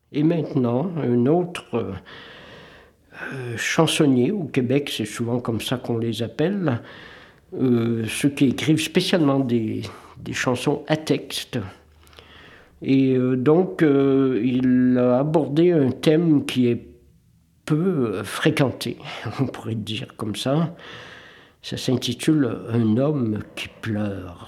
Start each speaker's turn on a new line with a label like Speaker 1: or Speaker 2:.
Speaker 1: Et maintenant, un autre chansonnier, au Québec, c'est souvent comme ça qu'on les appelle, ceux qui écrivent spécialement des chansons à texte. Et donc, il a abordé un thème qui est peu fréquenté, on pourrait dire comme ça. Ça s'intitule « Un homme qui pleure ».